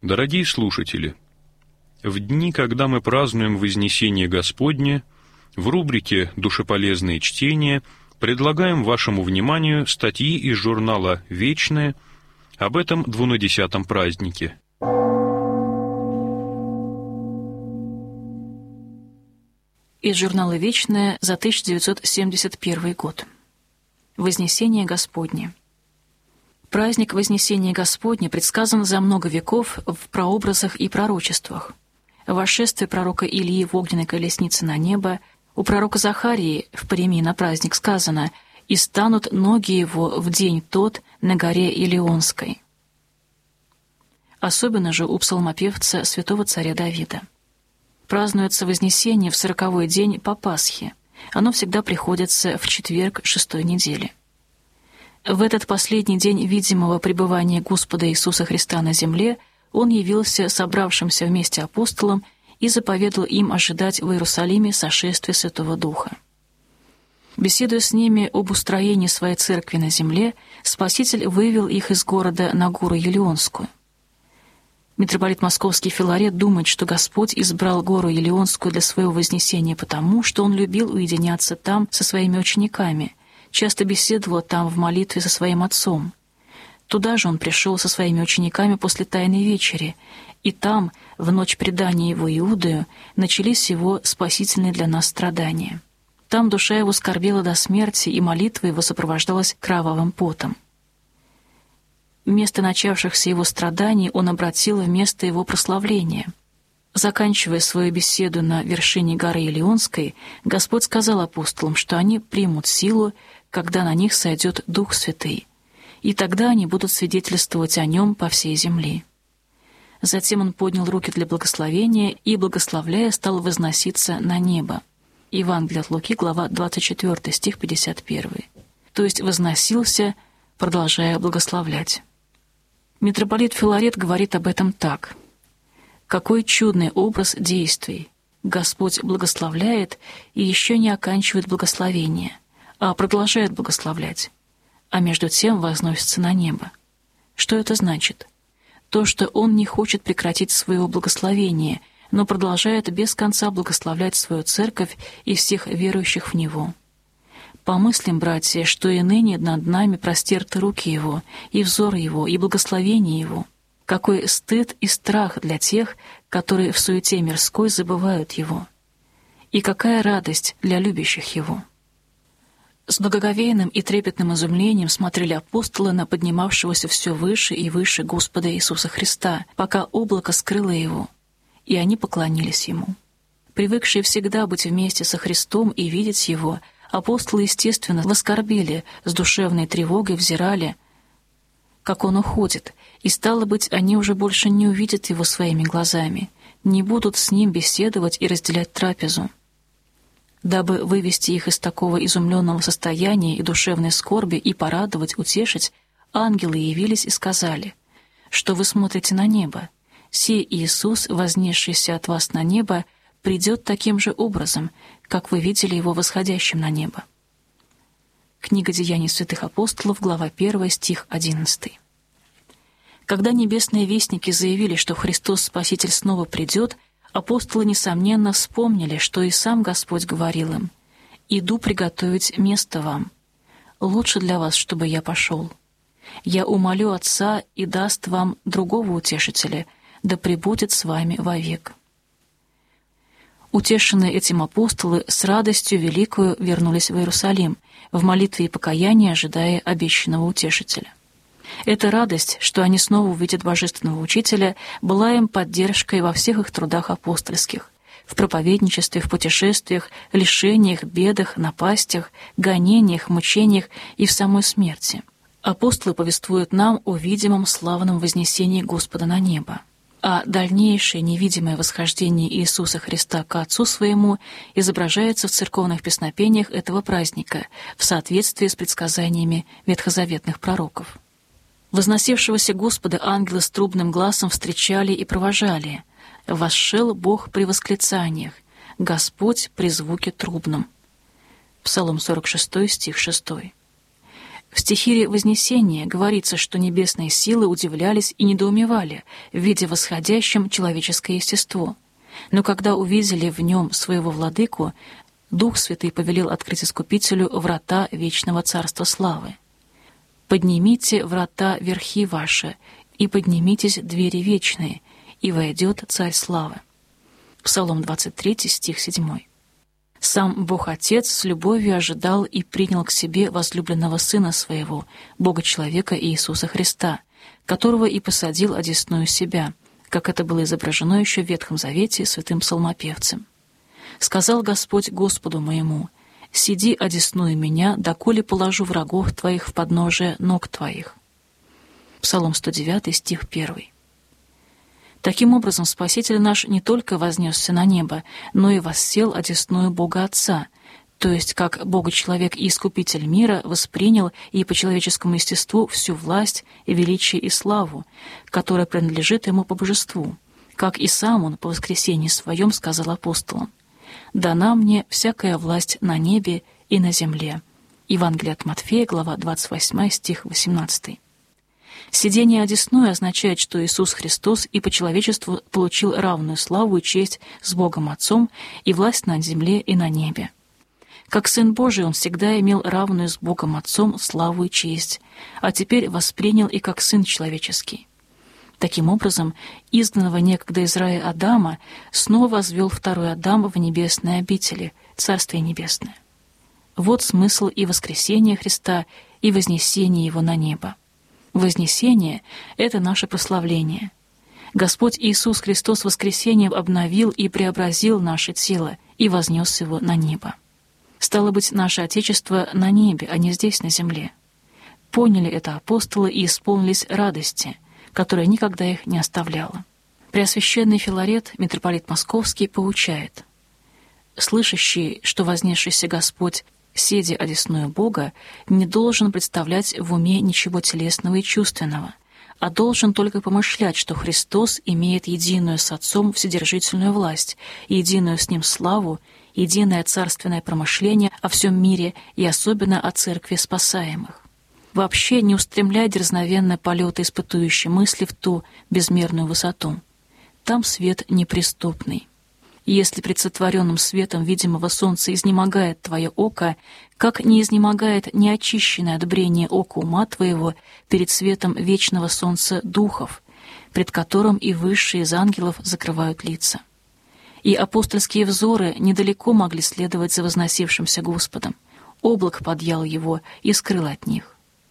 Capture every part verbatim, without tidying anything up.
Дорогие слушатели, в дни, когда мы празднуем Вознесение Господне, в рубрике «Душеполезные чтения» предлагаем вашему вниманию статьи из журнала «Вечное» об этом двунадесятом празднике. Из журнала «Вечное» за тысяча девятьсот семьдесят первый год. Вознесение Господне. Праздник Вознесения Господня предсказан за много веков в прообразах и пророчествах. Восшествие пророка Илии в огненной колеснице на небо, у пророка Захарии в Паремии на праздник сказано «И станут ноги его в день тот на горе Илионской». Особенно же у псалмопевца святого царя Давида. Празднуется Вознесение в сороковой день по Пасхе. Оно всегда приходится в четверг шестой недели. В этот последний день видимого пребывания Господа Иисуса Христа на земле Он явился собравшимся вместе апостолам и заповедал им ожидать в Иерусалиме сошествия Святого Духа. Беседуя с ними об устроении своей церкви на земле, Спаситель вывел их из города на гору Елеонскую. Митрополит Московский Филарет думает, что Господь избрал гору Елеонскую для своего вознесения потому, что Он любил уединяться там со своими учениками, часто беседовал там в молитве со своим отцом. Туда же Он пришел со своими учениками после Тайной вечери, и там, в ночь предания Его Иудею, начались Его спасительные для нас страдания. Там душа Его скорбела до смерти, и молитва Его сопровождалась кровавым потом. Место начавшихся Его страданий Он обратил в место Его прославления. Заканчивая свою беседу на вершине горы Илионской, Господь сказал апостолам, что они примут силу, когда на них сойдет Дух Святый, и тогда они будут свидетельствовать о Нем по всей земле. Затем Он поднял руки для благословения и, благословляя, стал возноситься на небо. Евангелие от Луки, глава двадцать четыре, стих пятьдесят один. То есть возносился, продолжая благословлять. Митрополит Филарет говорит об этом так. «Какой чудный образ действий! Господь благословляет и еще не оканчивает благословение, а продолжает благословлять, а между тем возносится на небо. Что это значит? То, что Он не хочет прекратить своего благословения, но продолжает без конца благословлять свою церковь и всех верующих в Него. Помыслим, братья, что и ныне над нами простерты руки Его, и взор Его, и благословение Его. Какой стыд и страх для тех, которые в суете мирской забывают Его. И какая радость для любящих Его». С благоговейным и трепетным изумлением смотрели апостолы на поднимавшегося все выше и выше Господа Иисуса Христа, пока облако скрыло Его, и они поклонились Ему. Привыкшие всегда быть вместе со Христом и видеть Его, апостолы, естественно, воскорбели, с душевной тревогой взирали, как Он уходит, и, стало быть, они уже больше не увидят Его своими глазами, не будут с Ним беседовать и разделять трапезу. Дабы вывести их из такого изумленного состояния и душевной скорби и порадовать, утешить, ангелы явились и сказали, что вы смотрите на небо. Сей Иисус, вознесшийся от вас на небо, придет таким же образом, как вы видели Его восходящим на небо. Книга Деяний святых апостолов, глава первая, стих одиннадцатый. Когда небесные вестники заявили, что Христос Спаситель снова придет, апостолы, несомненно, вспомнили, что и сам Господь говорил им: «Иду приготовить место вам. Лучше для вас, чтобы я пошел. Я умолю Отца и даст вам другого утешителя, да пребудет с вами вовек». Утешенные этим апостолы с радостью великою вернулись в Иерусалим, в молитве и покаянии ожидая обещанного утешителя. Эта радость, что они снова увидят Божественного Учителя, была им поддержкой во всех их трудах апостольских, в проповедничестве, в путешествиях, лишениях, бедах, напастях, гонениях, мучениях и в самой смерти. Апостолы повествуют нам о видимом славном вознесении Господа на небо, а дальнейшее невидимое восхождение Иисуса Христа к Отцу Своему изображается в церковных песнопениях этого праздника в соответствии с предсказаниями ветхозаветных пророков. Возносившегося Господа ангелы с трубным гласом встречали и провожали. «Восшел Бог при восклицаниях, Господь при звуке трубном». Псалом сорок шесть, стих шесть. В стихире «Вознесение» говорится, что небесные силы удивлялись и недоумевали, видя восходящим человеческое естество. Но когда увидели в нем своего владыку, Дух Святый повелел открыть Искупителю врата вечного Царства Славы. «Поднимите врата верхи ваши, и поднимитесь двери вечные, и войдет Царь Славы». Псалом двадцать три, стих семь. Сам Бог-Отец с любовью ожидал и принял к себе возлюбленного Сына Своего, Бога-человека Иисуса Христа, которого и посадил одесную себя, как это было изображено еще в Ветхом Завете святым псалмопевцем. «Сказал Господь Господу моему: сиди одесную меня, доколе положу врагов твоих в подножие ног твоих». Псалом сто девять, стих один. Таким образом, Спаситель наш не только вознесся на небо, но и воссел одесную Бога Отца, то есть как Бога-человек и Искупитель мира воспринял и по человеческому естеству всю власть и величие и славу, которая принадлежит Ему по божеству, как и сам Он по воскресении Своем сказал апостолам: «Дана мне всякая власть на небе и на земле». Евангелие от Матфея, глава двадцать восемь, стих восемнадцатый. Сидение одесную означает, что Иисус Христос и по человечеству получил равную славу и честь с Богом Отцом и власть на земле и на небе. Как Сын Божий Он всегда имел равную с Богом Отцом славу и честь, а теперь воспринял и как Сын человеческий. Таким образом, изгнанного некогда из рая Адама снова возвел второй Адам в небесные обители, Царствие Небесное. Вот смысл и воскресения Христа, и вознесения Его на небо. Вознесение — это наше прославление. Господь Иисус Христос воскресением обновил и преобразил наше тело и вознес его на небо. Стало быть, наше Отечество на небе, а не здесь, на земле. Поняли это апостолы и исполнились радости, которая никогда их не оставляла. Преосвященный Филарет, митрополит Московский, поучает: «Слышащий, что вознесшийся Господь, седя одесную Бога, не должен представлять в уме ничего телесного и чувственного, а должен только помышлять, что Христос имеет единую с Отцом вседержительную власть, единую с Ним славу, единое царственное промышление о всем мире и особенно о церкви спасаемых. Вообще не устремляй дерзновенно полеты испытующей мысли в ту безмерную высоту. Там свет неприступный. Если пред сотворенным светом видимого солнца изнемогает твое око, как не изнемогает неочищенное от брения око ума твоего перед светом вечного солнца духов, пред которым и высшие из ангелов закрывают лица. И апостольские взоры недалеко могли следовать за возносившимся Господом. Облак подъял его и скрыл от них.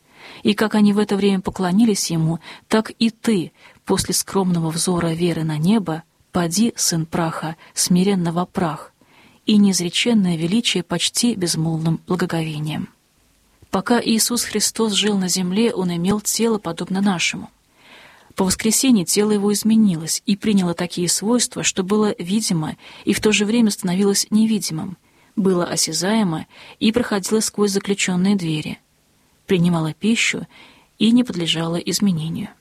И как они в это время поклонились ему, так и ты, после скромного взора веры на небо, поди, сын праха, смиренно во прах, и неизреченное величие почти безмолвным благоговением». Пока Иисус Христос жил на земле, Он имел тело, подобно нашему. По воскресении тело Его изменилось и приняло такие свойства, что было видимо и в то же время становилось невидимым, было осязаемо и проходило сквозь заключенные двери, принимало пищу и не подлежало изменению.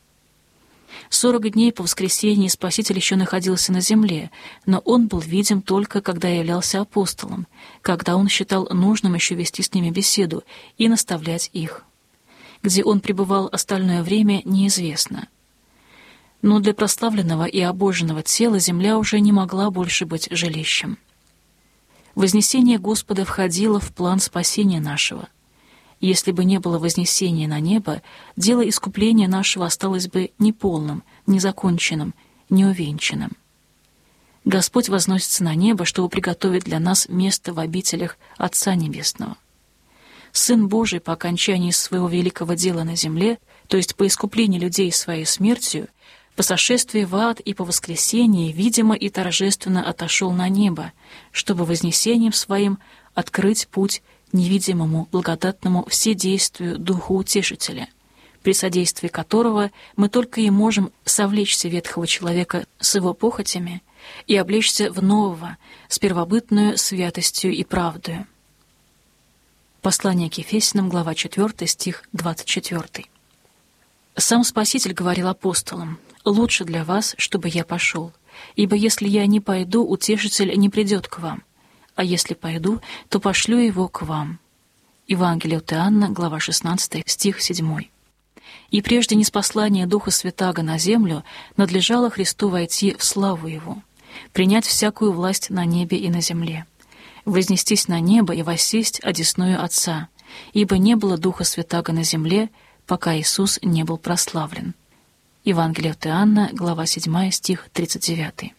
Сорок дней по воскресении Спаситель еще находился на земле, но Он был видим только, когда являлся апостолом, когда Он считал нужным еще вести с ними беседу и наставлять их. Где Он пребывал остальное время, неизвестно. Но для прославленного и обоженного тела земля уже не могла больше быть жилищем. Вознесение Господа входило в план спасения нашего. Если бы не было вознесения на небо, дело искупления нашего осталось бы неполным, незаконченным, неувенчанным. Господь возносится на небо, чтобы приготовить для нас место в обителях Отца Небесного. Сын Божий по окончании своего великого дела на земле, то есть по искуплению людей своей смертью, по сошествии в ад и по воскресении, видимо и торжественно отошел на небо, чтобы вознесением своим открыть путь невидимому, благодатному вседействию Духу Утешителя, при содействии которого мы только и можем совлечься ветхого человека с его похотями и облечься в нового, с первобытную святостью и правдою. Послание к Ефесянам, глава четвёртая, стих двадцать четвёртый. Сам Спаситель говорил апостолам: «Лучше для вас, чтобы я пошел, ибо если я не пойду, Утешитель не придет к вам, а если пойду, то пошлю его к вам». Евангелие от Иоанна, глава шестнадцатая, стих седьмой. «И прежде ниспослания Духа Святаго на землю надлежало Христу войти в славу Его, принять всякую власть на небе и на земле, вознестись на небо и воссесть одесную Отца, ибо не было Духа Святаго на земле, пока Иисус не был прославлен». Евангелие от Иоанна, глава седьмая, стих тридцать девятый.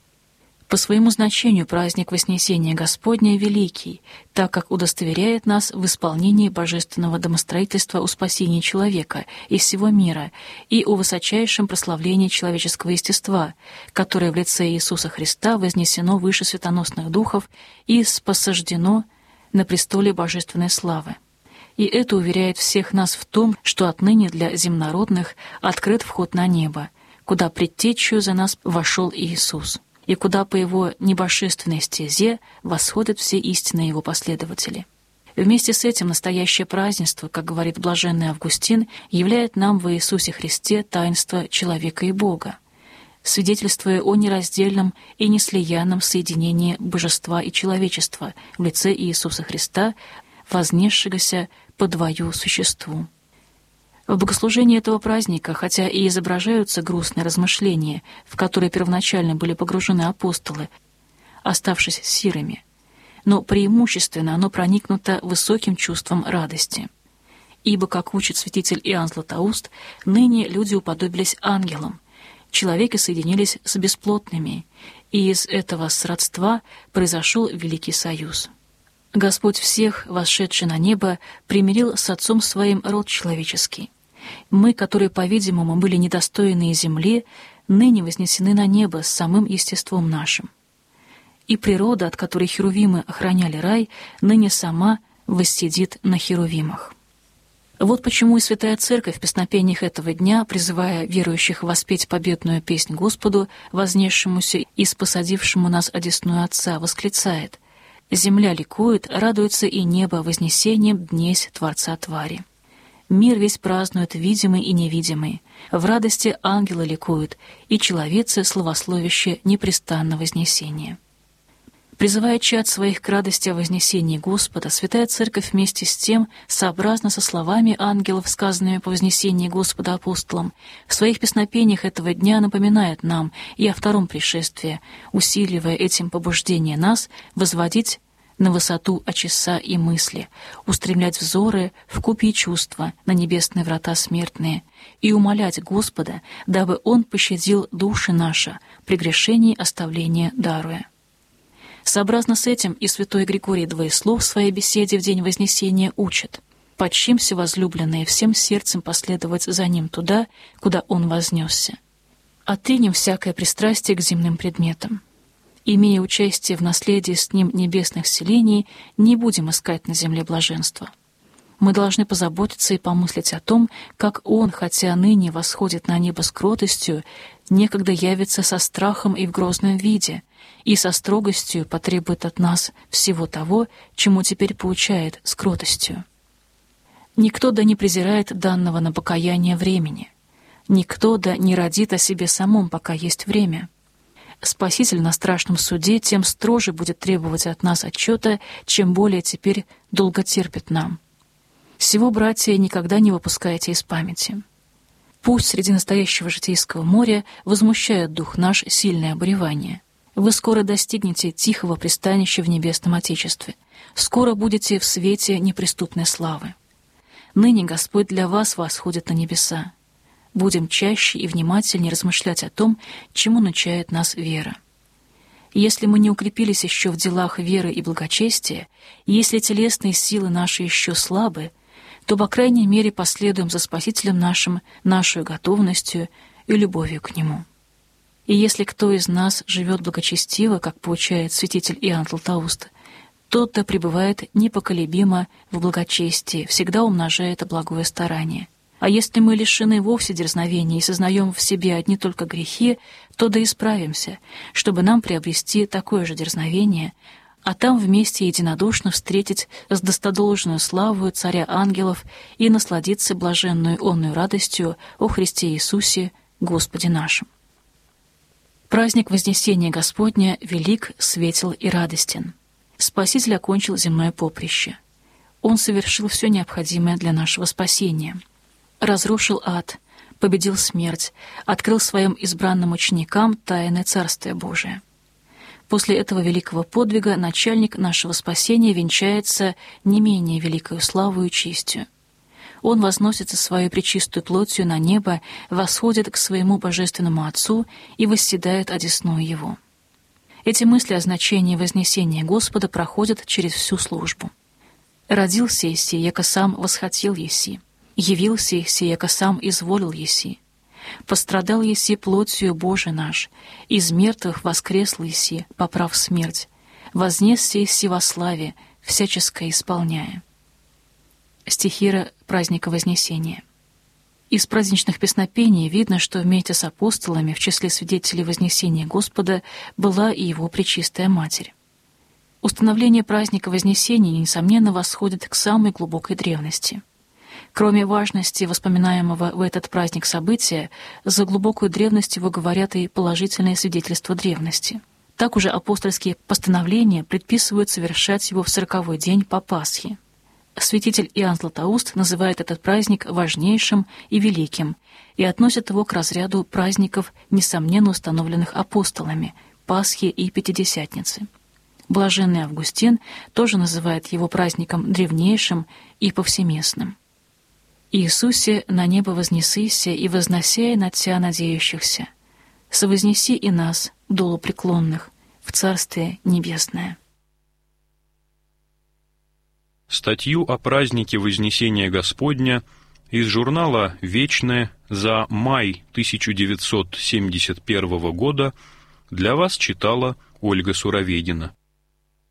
По своему значению праздник Вознесения Господня великий, так как удостоверяет нас в исполнении божественного домостроительства о спасении человека из всего мира и о высочайшем прославлении человеческого естества, которое в лице Иисуса Христа вознесено выше светоносных духов и спосаждено на престоле божественной славы. И это уверяет всех нас в том, что отныне для земнородных открыт вход на небо, куда предтечью за нас вошел Иисус, и куда по Его небожественной стезе восходят все истинные Его последователи. Вместе с этим настоящее празднество, как говорит блаженный Августин, являет нам в Иисусе Христе таинство человека и Бога, свидетельствуя о нераздельном и неслиянном соединении божества и человечества в лице Иисуса Христа, вознесшегося по двою существу. В богослужении этого праздника, хотя и изображаются грустные размышления, в которые первоначально были погружены апостолы, оставшись сирыми, но преимущественно оно проникнуто высоким чувством радости. Ибо, как учит святитель Иоанн Златоуст, ныне люди уподобились ангелам, человеки соединились с бесплотными, и из этого сродства произошел великий союз. Господь всех, восшедший на небо, примирил с Отцом Своим род человеческий. Мы, которые, по-видимому, были недостойны земли, ныне вознесены на небо с самым естеством нашим. И природа, от которой херувимы охраняли рай, ныне сама воссидит на херувимах. Вот почему и Святая Церковь в песнопениях этого дня, призывая верующих воспеть победную песнь Господу, вознесшемуся и спосадившему нас одесную Отца, восклицает: «Земля ликует, радуется и небо вознесением днесь Творца Твари. Мир весь празднует видимый и невидимый, в радости ангелы ликуют, и человецы славословяще непрестанно вознесение». Призывая чад своих к радости о вознесении Господа, Святая Церковь вместе с тем, сообразно со словами ангелов, сказанными по вознесении Господа апостолам, в своих песнопениях этого дня напоминает нам и о втором пришествии, усиливая этим побуждение нас возводить на высоту очеса и мысли, устремлять взоры в купе чувства на небесные врата смертные и умолять Господа, дабы Он пощадил души наши при грешении оставления даруя. Сообразно с этим и святой Григорий Двоеслов в своей беседе в день Вознесения учит: «Почимся, возлюбленные, всем сердцем последовать за Ним туда, куда Он вознесся. Отринем всякое пристрастие к земным предметам. Имея участие в наследии с Ним небесных селений, не будем искать на земле блаженства. Мы должны позаботиться и помыслить о том, как Он, хотя ныне восходит на небо с кротостью, некогда явится со страхом и в грозном виде, и со строгостью потребует от нас всего того, чему теперь поучает с кротостью. Никто да не презирает данного на покаяние времени, никто да не родит о себе самом, пока есть время. Спаситель на страшном суде тем строже будет требовать от нас отчета, чем более теперь долго терпит нам. Сего, братья, никогда не выпускайте из памяти. Пусть среди настоящего житейского моря возмущает дух наш сильное обуревание. Вы скоро достигнете тихого пристанища в небесном Отечестве. Скоро будете в свете неприступной славы. Ныне Господь для вас восходит на небеса. Будем чаще и внимательнее размышлять о том, чему научает нас вера. Если мы не укрепились еще в делах веры и благочестия, если телесные силы наши еще слабы, то, по крайней мере, последуем за Спасителем нашим, нашей готовностью и любовью к Нему. И если кто из нас живет благочестиво, как поучает святитель Иоанн Златоуст, тот, да пребывает непоколебимо в благочестии, всегда умножает благое старание. А если мы лишены вовсе дерзновения и сознаем в себе одни только грехи, то да исправимся, чтобы нам приобрести такое же дерзновение, а там вместе единодушно встретить с достодолжную славою Царя ангелов и насладиться блаженную онную радостью о Христе Иисусе, Господе нашим. Праздник Вознесения Господня велик, светел и радостен. Спаситель окончил земное поприще. Он совершил все необходимое для нашего спасения. Разрушил ад, победил смерть, открыл своим избранным ученикам тайны Царствия Божия. После этого великого подвига начальник нашего спасения венчается не менее великою славою и честью. Он возносится своей пречистую плотью на небо, восходит к своему божественному Отцу и восседает одесную Его. Эти мысли о значении вознесения Господа проходят через всю службу. «Родился еси, яко сам восхотел еси, явился еси, яко сам изволил еси, пострадал еси плотью Божий наш, из мертвых воскресл еси, поправ смерть, вознесся еси во славе, всяческое исполняя». Стихира праздника Вознесения. Из праздничных песнопений видно, что вместе с апостолами в числе свидетелей Вознесения Господа была и Его Пречистая Матерь. Установление праздника Вознесения, несомненно, восходит к самой глубокой древности. Кроме важности воспоминаемого в этот праздник события, за глубокую древность его говорят и положительные свидетельства древности. Так уже апостольские постановления предписывают совершать его в сороковой день по Пасхе. Святитель Иоанн Златоуст называет этот праздник важнейшим и великим и относит его к разряду праздников, несомненно установленных апостолами — Пасхи и Пятидесятницы. Блаженный Августин тоже называет его праздником древнейшим и повсеместным. «Иисусе, на небо вознесися и возносяя над Тя надеющихся, совознеси и нас, долу преклонных, в Царствие Небесное». Статью о празднике Вознесения Господня из журнала «Вечное» за май тысяча девятьсот семьдесят первого года для вас читала Ольга Суроведина.